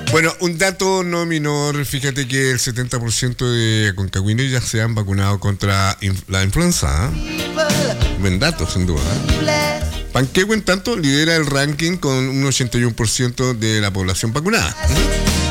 Bueno, un dato no menor, fíjate que el 70% de concagüinos ya se han vacunado contra la influenza. Buen dato, sin duda. Panquehue, en tanto, lidera el ranking con un 81% de la población vacunada.